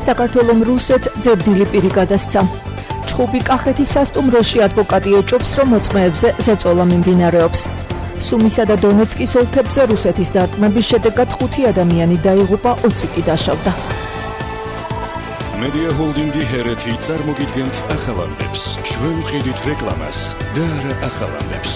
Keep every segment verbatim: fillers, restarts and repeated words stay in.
საქართველომ რუსეთს ძებნილი პირი გადასცა. ჩხუბი კახეთის სასტუმროში ადვოკატი ეჭობს, რომ მოწმეებზე ზეწოლა მიმდინარეობს. სუმისა და დონეცკის ოლქებზე რუსეთის დარტყმების შედეგად ხუთი ადამიანი დაიღუპა, ოცი კი დაშავდა. Media Holding-ი ჰერეთი წარმოგიდგენთ ახალამდებს. ჩვენ ვყიდით რეკლამას და არა ახალამდებს.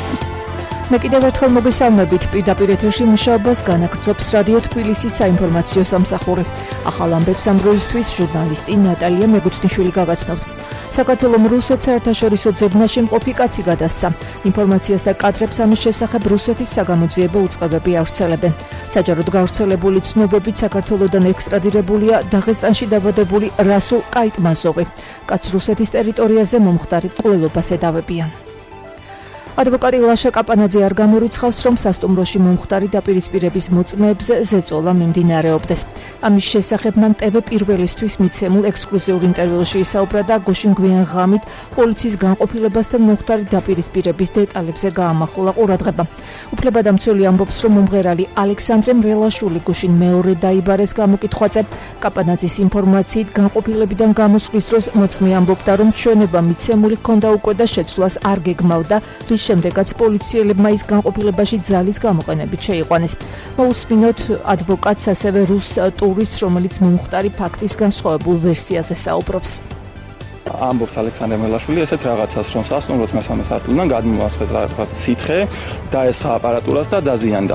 მე კიდევ ერთხელ მოგესალმებით, პირდაპირ ეთერში მუშაობას განაგრძობს რადიო თბილისის საინფორმაციო სამსახური. ახალ ამბებს ამ დროისთვის ჟურნალისტი ნატალია მეგუთნიშვილი გაგაცნობთ. საქართველომ რუსეთს საერთაშორისო ძებნაში მყოფი კაცი გადასცა. ინფორმაციას და კადრებს ამის შესახებ რუსეთის საგამოძიებო უწყებები ავრცელებენ. საჯაროდ გავრცელებული ცნობებით საქართველოდან ექსტრადირებულია დაღესტანში დაბადებული რასულ კაიტმაზოვი. კაცს რუსეთის ტერიტორიაზე მომხდარი მკვლელობას ედავებიან. ადვოკატი ლაშა კაპანაძე არ გამორიცხავს, რომ სასტუმროში მომხდარი დაპირისპირების მოწმეებზე ზეწოლა მიმდინარეობდეს. ამის შესახებ მან ტევ პირველისთვის მიცემულ ექსკლუზიურ ინტერვიუში ისაუბრა და გუშინ გვიან ღამით პოლიციის განყოფილებასთან მომხდარი დაპირისპირების დეტალებზე გაამახვილა ყურადღება. უფლებადამცველი ამბობს, რომ მომღერალი ალექსანდრე მრელაშვილი გუშინ მეორე დაიბარეს გამოკითხვაზე. კაპანაძის ინფორმაციით განყოფილებიდან გამოსვლის დროს მოწმე ამბობდა, რომ ჩვენება მიცემული ჰქონდა უკვე და შეცვლას არ გეგმავდა, რის შემდეგაც პოლიციელებმა ის განყოფილებაში ძალის გამოყენებით შეიყვანეს. მოусმინოთ ადვოკატს ასევე რუს ტურისტს, რომელიც მომხდარი ფაქტის განსხვავებულ ვერსიაზე საუბრობს. ამბობს ალექსანდრე მრელაშვილი ესეთ რაღაცას, რომ სასტუმროს მესამე სართულიდან გადმოასხეს რაღაც სითხე, დაესხა აპარატურას და დაზიანდა.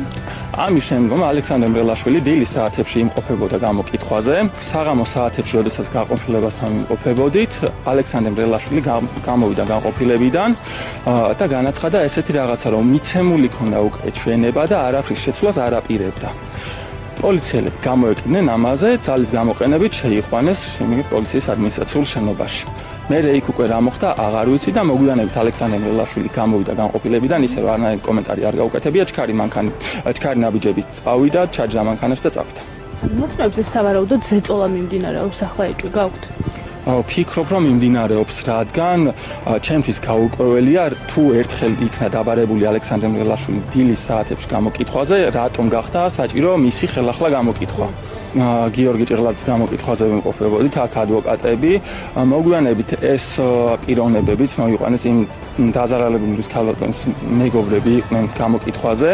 ამის შემდგომ ალექსანდრე მრელაშვილი დილის საათებში იმყოფებოდა გამოკითხვაზე. საღამოს საათებში, როდესაც განყოფილებასთან იმყოფებოდით, ალექსანდრე მრელაშვილი გამოვიდა განყოფილებიდან და განაცხადა ესეთი რაღაცა, რომ მიცემული ქონდა უკვე ჩვენება და არაფრის შეცვლას არ აპირებდა. პოლიციელები გამოეკიდნენ ამაზე, ძალის გამოყენებით შეიყვანეს შემდგომ პოლიციის ადმინისტრაციულ შენობაში. მე იქ უკვე რა მოხდა, აღარ ვიცი და მოგვიანებით ალექსანდრე მრელაშვილი გამოვიდა განყოფილებიდან, ისე რომ არანაირი კომენტარი არ გაუკეთებია, ჩქარი მანქანი, ჩქარი ნაბიჯებით წავიდა, ჩაჯდა მანქანაში და წავიდა. მოწმეებზე სავარაუდოდ ზეწოლა მიმდინარეობს, ახლა ეჭვი გაქვთ? ვფიქრობ, რომ მიმდინარეობს, რადგან ჩემთვის გაურკვეველია, თუ ერთხელ იქნა დაბარებული ალექსანდრე მრელაშვილი დილის საათებში გამოკითხვაზე, რატომ გახდა საჭირო მისი ხელახლა გამოკითხვა. გიორგი ჭიღლაძის გამოკითხვაზე ვიმყოფებოდით, აქ ადვოკატები, მოგვიანებით ეს პიროვნებებიც მოიყვანეს იმ დაზარალებული ქალბატონის მეგობრები იყვნენ გამოკითხვაზე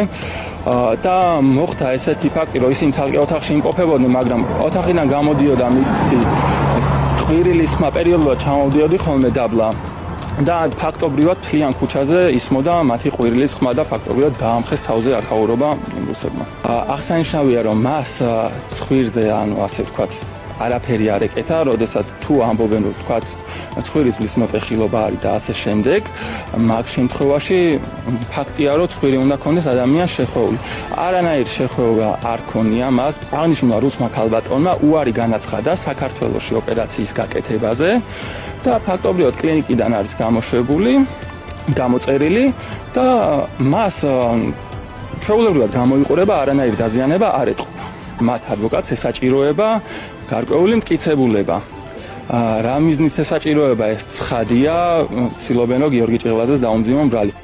და მოხდა ესეთი ფაქტი, რომ ისინი ცალკე ოთახში იმყოფებოდნენ, მაგრამ ოთახიდან გამოდიოდა მისი ყვირილის ხმა პერიოდულად ჩამოვდიოდი ხოლმე დაბლა და ფაქტობრივად მთლიან ქუჩაზე ისმოდა მათი ყვირილის ხმა და ფაქტობრივად დაამხეს თავზე აქაურობა რუსებმა. აღსანიშნავია, რომ მას ცხვირზე, ანუ ასე ვთქვათ, არაფერი არ ეკეთა, როდესაც თუ ამბობენ, რომ ვთქვათ, ცხვირის მოტეხილობა არის და ასე შემდეგ, მაგ შემთხვევაში ფაქტია, რომ ცხვირი უნდა ქონდეს ადამიანს შეხვეული. არანაირი შეხვეობა არ ქონია მას. აღნიშნულა რუსმა ქალბატონმა უარი განაცხადა საქართველოში ოპერაციის გაკეთებაზე და ფაქტობრივად კლინიკიდან არის გამოშვებული, გამოწერილი და მას ჩვეულებრივად გამოიყურება, არანაირი დაზიანება არ ეტყობა. მათ ადვოკატს ესაჭიროება გარკვეული მტკიცებულება. რა მიზნით ესაჭიროება ეს ცხადია, ცდილობენ რომ გიორგი ჭიღლაძეს დაუმძიმონ ბრალი.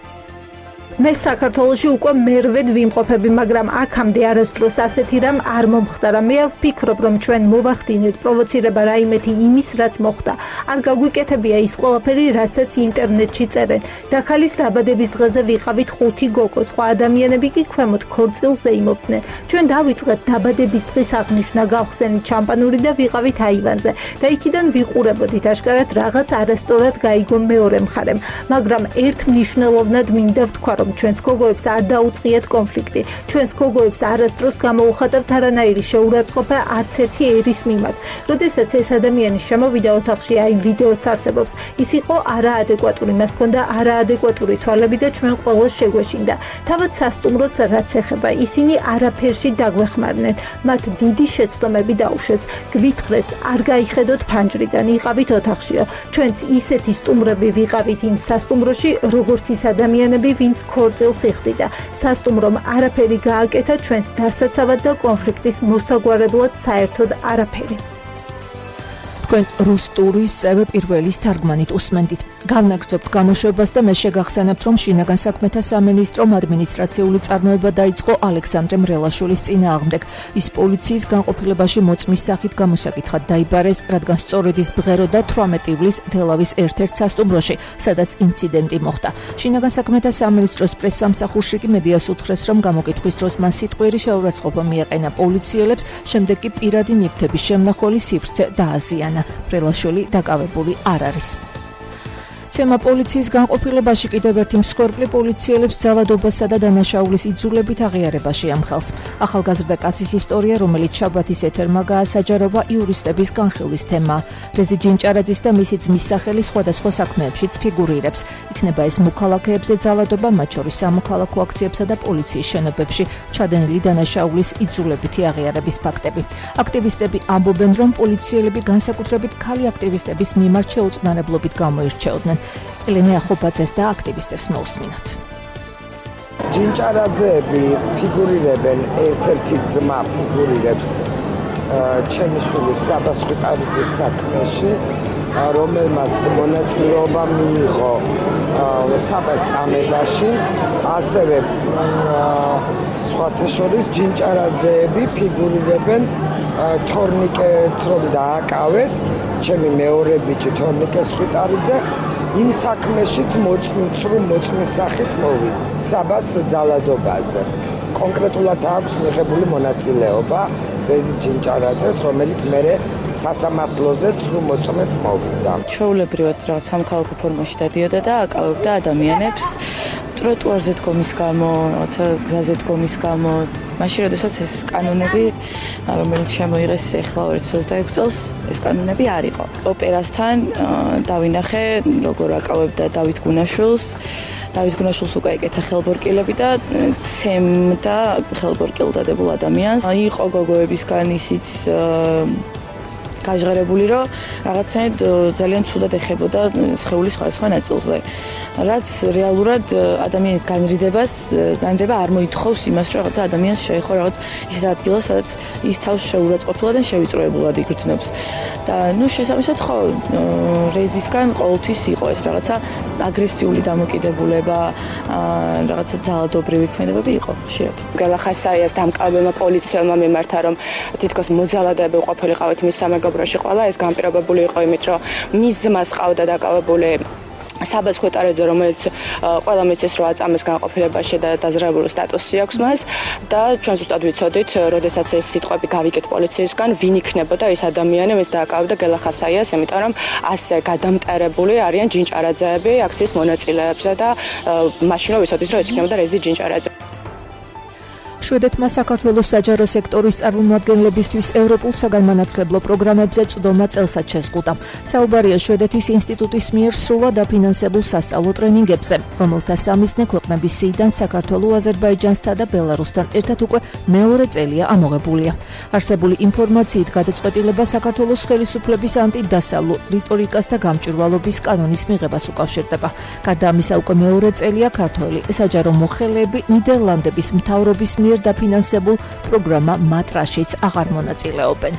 მე საქართველოში უკვე მერვედ ვიმყოფები, მაგრამ აქამდე არასდროს ასეთი რამ არ მომხდარა. მე ვფიქრობ, რომ ჩვენ მოვახდინეთ პროვოცირება რაიმეთი იმის, რაც მოხდა. არ გაგვიკეთებია ის ყველაფერი, რასაც ინტერნეტში წერენ. დაქალის დაბადების დღეზე ვიყავით ხუთი გოგო, სხვა ადამიანები კი ქვემოთ ქორწილზე იმობდნენ. ჩვენ დავიწყეთ დაბადების დღის აღნიშვნა, გავხსენით შამპანური და ვიყავით აივანზე და იქიდან ვიყურებოდით აშკარად რაღაც არასწორად გაიგო მეორე მხარემ, მაგრამ ერთ მნიშვნელოვნად მინდა ვთქვა, რომ ჩვენს გოგოებს არ დაუწყიათ კონფლიქტი. ჩვენს გოგოებს არასდროს გამოუხატავთ არანაირი შეურაცხყოფა არც ერთი ერის მიმართ. როდესაც ეს ადამიანი შემოვიდა ოთახში, აი ვიდეოც არსებობს, ის იყო არაადეკვატური, მას ჰქონდა არაადეკვატური თვალები და ჩვენ ყველას შეგვეშინდა. თავად სასტუმროს რაც ეხება, ისინი არაფერში დაგვეხმარნენ. მათ დიდი შეცდომები დაუშვეს. გვითხრეს, არ გაიხედოთ ფანჯრიდან, იყავით ოთახშიო. ჩვენც ისეთი სტუმრები ვიყავით იმ სასტუმროში, როგორც ის ადამიანები, ვინც ქორწილს იხდიდა. სასტუმრომ არაფერი გააკეთა ჩვენს დასაცავად და კონფლიქტის მოსაგვარებლად საერთოდ არაფერი. თქვენ რუს ტურის პირველის თარგმანით უსმენდით. Განაგრძობთ გამოშვებას და მე შეგახსენებთ, რომ შინაგან საქმეთა სამინისტრომ ადმინისტრაციული წარმოება დაიწყო ალექსანდრე მრელაშვილის წინააღმდეგ. ის პოლიციის განყოფილებაში მოწმის სახით გამოსაკითხად დაიბარეს, რადგან სწორედ ის ბღეროდა თვრამეტი ივლისს თელავის ერთ-ერთ სასტუმროში, სადაც ინციდენტი მოხდა. შინაგან საქმეთა სამინისტროს პრესსამსახურში კი მედიას უთხრეს, რომ გამოკითხვის დროს მან სიტყვიერი შეურაცხყოფა მიაყენა პოლიციელებს, შემდეგ კი პირადი ნივთების შემნახველი სივრცე დააზიანა. მრელაშვილი დაკავებული არ არის. ცემა პოლიციის განყოფილებაში კიდევ ერთი მსხვერპლი პოლიციელებს ძალადობასა და დანაშაულის იძულებით აღიარებაში ამხელს. ახალგაზრდა კაცის ისტორია, რომელიც შაბათის ეთერმა გაასაჯაროვა, იურისტების განხილვის თემაა. რეზი ჯინჭარაძის და მისი ძმის სახელი სხვადასხვა საქმეებშიც ფიგურირებს. იქნება ეს მოქალაქეებზე ძალადობა, მათ შორის სამოქალაქო აქციებსა და პოლიციის შენობებში ჩადენილი დანაშაულის იძულებითი აღიარების ფაქტები. აქტივისტები ამბობენ, რომ პოლიციელები განსაკუთრებით ქალი აქტივისტების მიმართ შეუწყნარებლობით გამოირჩეოდნენ. ელენე ახობაძეს და აქტივისტებს მოусმინოთ. ჯინჭარაძეები ფიგურირებენ, ერთ-ერთი ძმა ფიგურირებს ჩემი შვილის საბას ხვიტარიძის საქმეში, რომელმაც მონაწილეობა მიიღო საბას წამებაში, ასევე სხვათა შორის ჯინჭარაძეები ფიგურირებენ თორნიკეც რომ დააკავეს, ჩემი მეორე ბიჭი თორნიკეს ხვიტარიძე იმ საქმეშიც მოწმიცრუ მოწმის სახით მოვიდა საბას ძალადობაზე. კონკრეტულად აქვს მიღებული მონაწილეობა რეზი ჯინჭარაძეს, რომელიც მერე სასამართლოზე ცრუ მოწმეთ მოვიდა. ჩვეულებრივად რაღაც სამოქალაქო ფორმაში დადიოდა და აკავებდა ადამიანებს ტროტუარზე დგომის გამო, რაღაცა გზაზე დგომის გამო. მაშინ როდესაც ეს კანონები, რომელიც შემოიღეს ახლა ორი ათას ოცდაექვსი წელს, ეს კანონები არ იყო. ოპერასთან დავინახე, როგორ აკავებდა დავით გუნაშვილს. დავით გუნაშვილს უკვე ეკეთა ხელბორკილები და ცემდა ხელბორკილდადებულ ადამიანს. იყო გოგოებისგან ისიც გაჟღერებული, რომ რაღაცნაირად ძალიან ცუდად ეხებოდა სხეულის სხვადასხვა ნაწილზე. რაც რეალურად ადამიანის განრიდებას, განრიდება არ მოითხოვს იმას, რომ რაღაცა ადამიანს შეეხო რაღაც ის ადგილას, სადაც ის თავს შეურაცხყოფილად და შევიწროებულად იგრძნობს. და ნუ შესაბამისად ხო რეზისგან ყოველთვის იყო ეს რაღაცა აგრესიული დამოკიდებულება, რაღაცა ძალადობრივი ქმედებები იყო ხშირად. გელახასაიას დამკავებმა პოლიციელმა მიმართა, რომ თითქოს მოძალადები ყოფილიყავით მის სამეგობროში ყველა, ეს განპირობებული იყო იმით, რომ მის ძმას ყავდა დაკავებული საბას ხვიტარიძე, რომელიც ყველა მიცის რომ აწამეს განყოფილებაში და დაზრებული სტატუსი აქვს მას და ჩვენ ზუსტად ვიცოდით, როდესაც ეს სიტყვები გავიგეთ პოლიციისგან, ვინ იქნებოდა ეს ადამიანი, ვინც დააკავებდა გელახასაიას, იმიტომ რომ ასე გადამტარებული არიან ჯინჭარაძეები აქციის მონაწილეებზე და მაშინ რომ ვიცოდით, რომ ეს იქნებოდა რეზი ჯინჭარაძე. შვედეთმა საქართველოს საჯარო სექტორის წარმომადგენლებისთვის ევროპულ საგანმანათლებლო პროგრამებზე წვდომა წელსაც შეზღუდა. საუბარია შვედეთის ინსტიტუტის მიერ სრულად დაფინანსებულ სასწავლო ტრენინგებზე, რომელთა სამიზნე ქვეყნების სიიდან საქართველოს, აზერბაიჯანსთან და ბელარუსთან ერთად უკვე მეორე წელია ამოღებულია. არსებული ინფორმაციით გადაწყვეტილება საქართველოს ხელისუფლების ანტიდასალო რიტორიკას და გამჭვირვალობის კანონის მიღებას უკავშირდება. გარდა ამისა, უკვე მეორე წელია ქართველი საჯარო მოხელეები ნიდერლანდების მთავრობის მიერ დაფინანსებულ პროგრამა მატრაშიც აღარ მონაწილეობენ.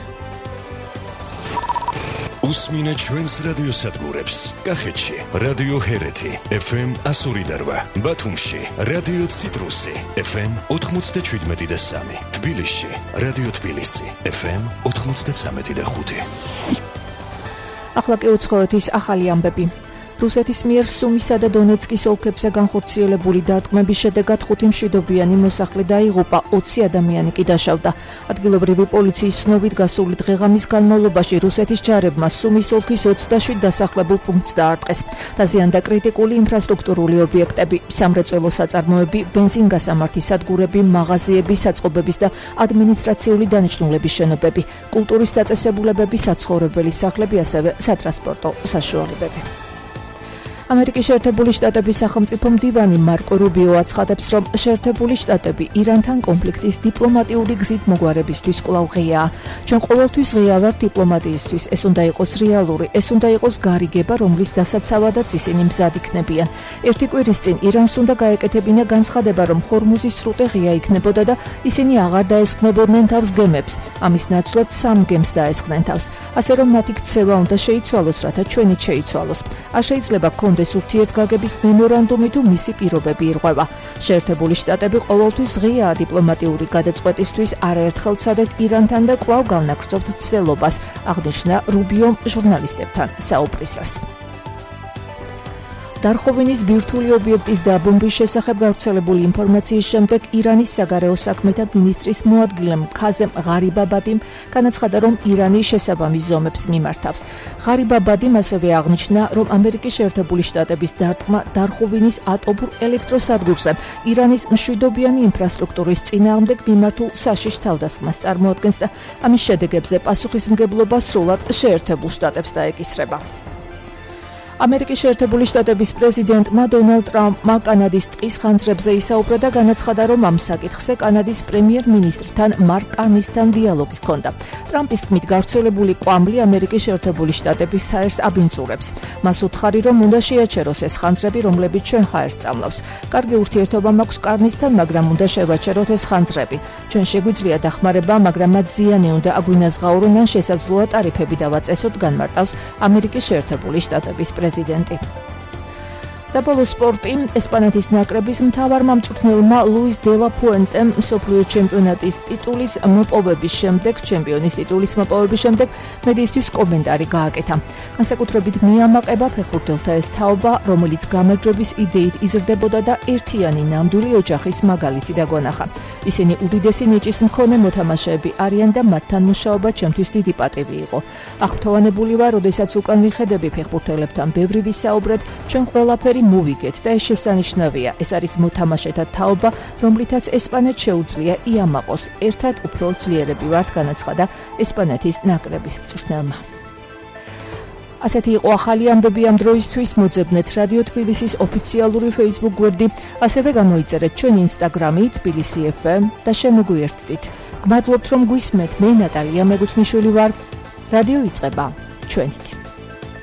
უსმინეთ ჩვენს რადიოსადგურებს. კახეთში რადიო ჰერეთი ეფ ემ ასორი და რვა, ბათუმში რადიო ციტრუსი ეფ ემ ოთხმოცდაშვიდმეტი და სამი, თბილისში რადიო თბილისი ეფ ემ ოთხმოცდაცამეტი და ხუთი. ახლა კი უცხოეთის ახალი ამბები. რუსეთის მიერ სუმისა და დონეცკის ოლქებზე განხორციელებული დარტყმების შედეგად ხუთი მშვიდობიანი მოსახლე დაიღუპა, ოცი ადამიანი კი დაშავდა. ადგილობრივი პოლიციის ცნობით გასული დღეღამის განმავლობაში რუსეთის ჯარებმა სუმის ოლქის ოცდაშვიდ დასახლებულ პუნქტს დაარტყეს. დაზიანდა კრიტიკული ინფრასტრუქტურული ობიექტები, სამრეწველო საწარმოები, ბენზინგასამართი სადგურები, მაღაზიები, საწყობების და ადმინისტრაციული დანიშნულების შენობები, კულტურის დაწესებულებები, საცხოვრებელი სახლები, ასევე სატრანსპორტო საშუალებები. ამერიკის შეერთებული შტატების სახელმწიფო მდივანი მარკო რუბიო აცხადებს, რომ შეერთებული შტატები ირანთან კონფლიქტის დიპლომატიური გზით მოგვარებისთვის კვლავ ღიაა. ჩვენ ყოველთვის ღია ვართ დიპლომატიისთვის. ეს უნდა იყოს რეალური, ეს უნდა იყოს გარიგება, რომლის დასაცავადაც ისინი მზად იქნებიან. ერთი კვირის წინ ირანს უნდა გაეკეთებინა განცხადება, რომ ჰორმუზის სრუტე ღია იქნებოდა და ისინი აღარ დაესხმებოდნენ თავს გემებს. ამის ნაცვლად სამ გემს დაესხნენ თავს. ასე რომ მათი ქცევა უნდა შეიცვალოს, რათა ჩვენიც შეიცვალოს. არ შეიძლება გქონდეს ურთიერთგაგების მემორანდუმი თუ მისი პირობები ირღვევა. შეერთებული შტატები ყოველთვის ღიაა დიპლომატიური გადაწყვეტისთვის, არაერთხელ ვცადეთ ირანთან და კვლავ გავნაგრძობთ ცდილობას, აღნიშნა რუბიომ ჟურნალისტებთან საუბრისას. დარხოვინის ბირთვული ობიექტის დაბომბვის შესახებ გავრცელებული ინფორმაციის შემდეგ ირანის საგარეო საქმეთა მინისტრის მოადგილემ ქაზემ ღარიბაბადიმ განაცხადა, რომ ირანი შესაბამის ზომებს მიმართავს. ღარიბაბადიმ ასევე აღნიშნა, რომ ამერიკის შეერთებული შტატების დარტყმა დარხოვინის ატომურ ელექტროსადგურზე ირანის მშვიდობიანი ინფრასტრუქტურის წინააღმდეგ მიმართულ საშიშ თავდასხმას წარმოადგენს და ამის შედეგებზე პასუხისმგებლობა სრულად შეერთებულ შტატებს დაეკისრება. ამერიკის შეერთებული შტატების პრეზიდენტმა დონალდ ტრამპმა კანადის ტყის ხანძრებზე ისაუბრა და განაცხადა, რომ ამ საკითხზე კანადის პრემიერ-მინისტრთან მარკ კარნისთან დიალოგი ჰქონდა. ტრამპის თქმით, გავრცელებული კვამლი ამერიკის შეერთებული შტატების ჰაერს აბინძურებს. მას უთხარი, რომ უნდა შეაჩეროს ეს ხანძრები, რომლებიც ჩვენ ჰაერს წამლავს. კარგი ურთიერთობა მაქვს კარნისთან, მაგრამ უნდა შევაჩეროთ ეს ხანძრები. ჩვენ შეგვიძლია დახმარება, მაგრამ მათ ზიანი უნდა აგვინაზღაურონ ან შესაძლოა ტარიფები დავაწესოთ, განმარტავს ამერიკის შეერთებული შტატების პრეზიდენტი. პრეზიდენტი. და ბოლო სპორტი, ესპანეთის ნაკრების მთავარმა მწვრთნელმა ლუის დე ლა ფუენტემ მსოფლიო ჩემპიონატის ტიტულის მოპოვების შემდეგ, ჩემპიონის ტიტულის მოპოვების შემდეგ მედიისთვის კომენტარი გააკეთა. განსაკუთრებით მიამაყება ფეხბურთელთა ეს თაობა, რომელიც გამარჯვების იდეით იზრდებოდა და ერთიანი ნამდვილი ოჯახის მაგალითი დაგვანახა. ისინი უდიდესი ნიჭის მქონე მოთამაშეები არიან და მათთან მუშაობა ჩემთვის დიდი პატივი იყო. აღფრთოვანებული ვარ, როდესაც უკან ვიხედები ფეხბურთელებთან ბევრი ვისაუბრეთ, ჩვენ ყველაფერი მოვიგეთ და ეს შესანიშნავია. ეს არის მოთამაშეთა თაობა, რომლითაც ესპანეთს შეუძლია იამაყოს. ერთად უფრო ძლიერები ვართ, განაცხადა ესპანეთის ნაკრების მწვრთნელმა. ასეთი იყო ახალი ამბები ამ დროისთვის. მოძებნეთ რადიო თბილისის ოფიციალური Facebook გვერდი, ასევე გამოიწერეთ ჩვენ Instagram-ი თბილისი ეფ ემ და შემოგვიერთდით. გმადლობთ, რომ გვისმენთ. მე ნატალია მეგუთნიშვილი ვარ. რადიო იწყება ჩვენით.